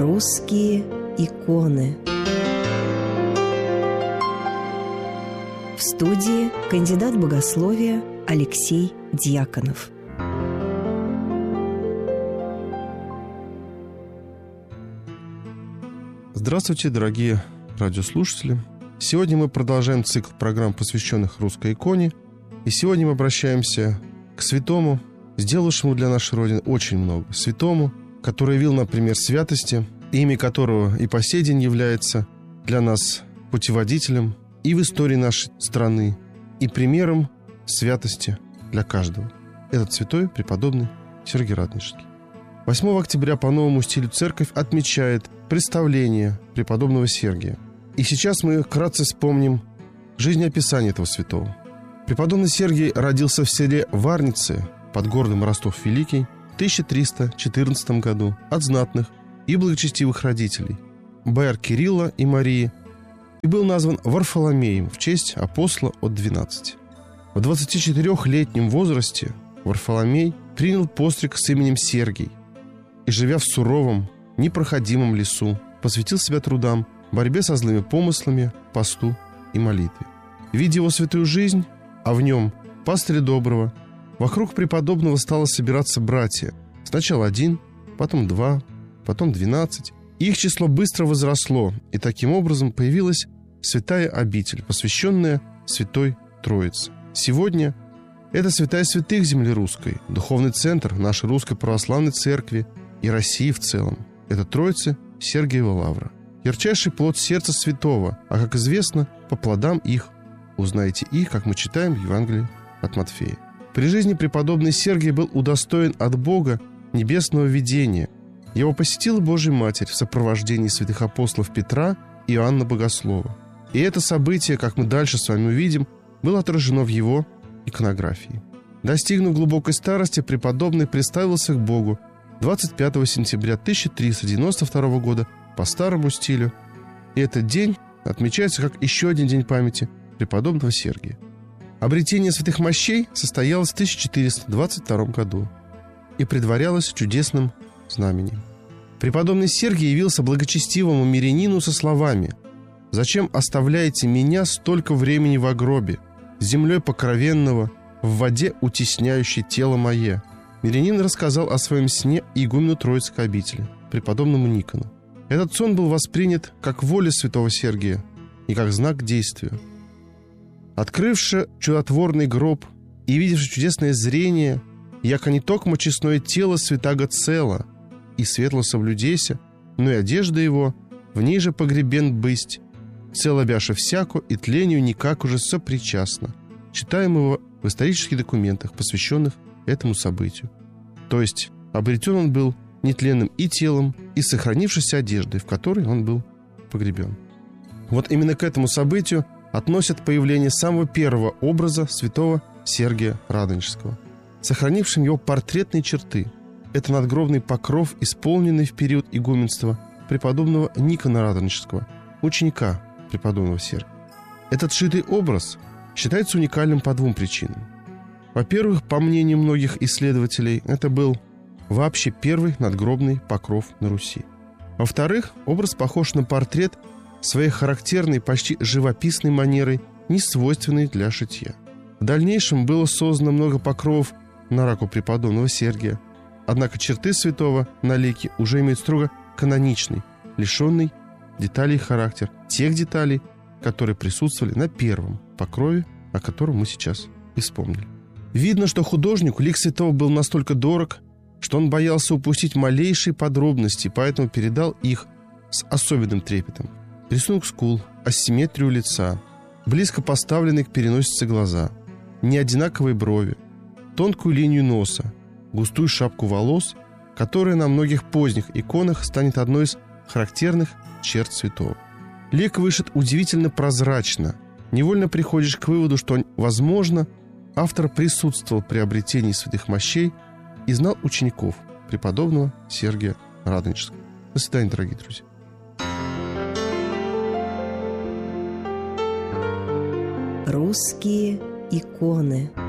Русские иконы. В студии кандидат богословия Алексей Дьяконов. Здравствуйте, дорогие радиослушатели. Сегодня мы продолжаем цикл программ, посвященных русской иконе. И сегодня мы обращаемся к святому, сделавшему для нашей Родины очень много. Святому, который явил нам пример святости, имя которого и по сей день является для нас путеводителем и в истории нашей страны, и примером святости для каждого. Этот святой преподобный Сергий Радонежский. 8 октября по новому стилю церковь отмечает представление преподобного Сергия. И сейчас мы вкратце вспомним жизнеописание этого святого. Преподобный Сергий родился в селе Варницы под городом Ростов-Великий в 1314 году от знатных и благочестивых родителей бояр Кирилла и Марии, и был назван Варфоломеем в честь апостола от 12. В 24-летнем возрасте Варфоломей принял постриг с именем Сергий и, живя в суровом, непроходимом лесу, посвятил себя трудам, борьбе со злыми помыслами, посту и молитве. Видя его святую жизнь, а в нем пастыря доброго, вокруг преподобного стало собираться братья. Сначала 1, потом 2, потом 12. Их число быстро возросло, и таким образом появилась святая обитель, посвященная Святой Троице. Сегодня это святая святых земли русской, духовный центр нашей Русской Православной Церкви и России в целом. Это Троица Сергиева Лавра. Ярчайший плод сердца святого, а, как известно, по плодам их узнаете их, как мы читаем в Евангелии от Матфея. При жизни преподобный Сергий был удостоен от Бога небесного видения. Его посетила Божья Матерь в сопровождении святых апостолов Петра и Иоанна Богослова. И это событие, как мы дальше с вами увидим, было отражено в его иконографии. Достигнув глубокой старости, преподобный представился к Богу 25 сентября 1392 года по старому стилю. И этот день отмечается как еще один день памяти преподобного Сергия. Обретение святых мощей состоялось в 1422 году и предварялось чудесным знаменем. Преподобный Сергий явился благочестивому мирянину со словами: «Зачем оставляете меня столько времени во гробе, землей покровенного, в воде утесняющей тело мое?» Мирянин рассказал о своем сне игумену Троицкой обители, преподобному Никону. Этот сон был воспринят как воля святого Сергия и как знак к действию. Открывши чудотворный гроб и видевши чудесное зрение, яко не токмо честное тело святаго цело, и светло соблюдейся, но и одежда его в ней же погребен бысть, цело бяше всяко и тлению никак уже сопричастно. Читаем его в исторических документах, посвященных этому событию. То есть обретен он был нетленным и телом, и сохранившейся одеждой, в которой он был погребен. Вот именно к этому событию относят появление самого первого образа святого Сергия Радонежского, сохранившим его портретные черты. Это надгробный покров, исполненный в период игуменства преподобного Никона Радонежского, ученика преподобного Сергия. Этот сшитый образ считается уникальным по двум причинам. Во-первых, по мнению многих исследователей, это был вообще первый надгробный покров на Руси. Во-вторых, образ похож на портрет своей характерной, почти живописной манерой, не свойственной для шитья. В дальнейшем было создано много покровов на раку преподобного Сергия, однако черты святого на лике уже имеют строго каноничный, лишенный деталей характер тех деталей, которые присутствовали на первом покрове, о котором мы сейчас и вспомнили. Видно, что художнику лик святого был настолько дорог, что он боялся упустить малейшие подробности, поэтому передал их с особенным трепетом. Рисунок скул, асимметрию лица, близко поставленные к переносице глаза, неодинаковые брови, тонкую линию носа, густую шапку волос, которая на многих поздних иконах станет одной из характерных черт святого. Лик вышит удивительно прозрачно. Невольно приходишь к выводу, что, возможно, автор присутствовал при обретении святых мощей и знал учеников преподобного Сергия Радонежского. До свидания, дорогие друзья. Русские иконы.